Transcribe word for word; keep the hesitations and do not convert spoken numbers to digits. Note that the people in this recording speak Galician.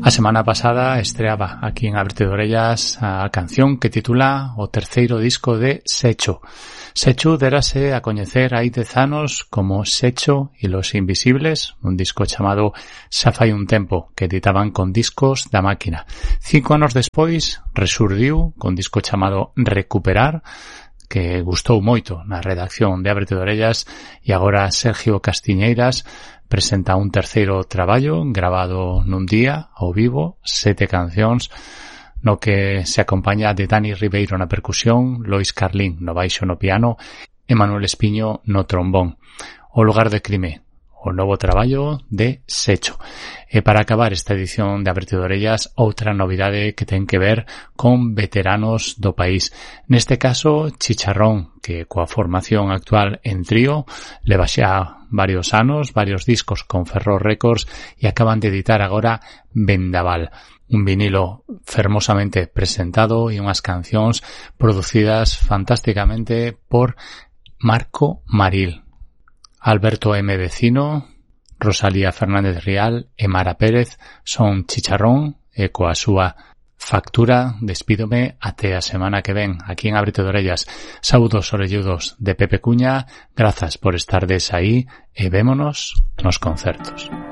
A semana pasada estreaba aquí en Ábrete de Orellas a canción que titula o terceiro disco de Secho. Secho derase a coñecer hai dez anos como Secho e los Invisibles, un disco chamado Xa fai un tempo, que editaban con Discos da Máquina. Cinco anos despois resurdiu con disco chamado Recuperar, que gustou moito na redacción de Ábrete de Orellas, e agora Sergio Castiñeiras presenta un terceiro traballo grabado nun día, ao vivo, sete cancións, no que se acompaña de Dani Ribeiro na percusión, Lois Carlín no baixo no piano e Manuel Espiño no trombón. O lugar de crime, o novo traballo de Secho. E para acabar esta edición de Ábrete de Orellas, outra novidade que ten que ver con veteranos do país. Neste caso, Chicharrón, que coa formación actual en trío leva xa varios anos, varios discos con Ferro Records e acaban de editar agora Vendaval, un vinilo fermosamente presentado e unhas cancións producidas fantásticamente por Marco Maril. Alberto M. Vecino, Rosalía Fernández Rial e Mara Pérez son Chicharrón e coa súa Factura despídome até a semana que ven aquí en Ábrete de Orellas. Saúdos orelludos de Pepe Cuña, grazas por estardes aí e vémonos nos concertos.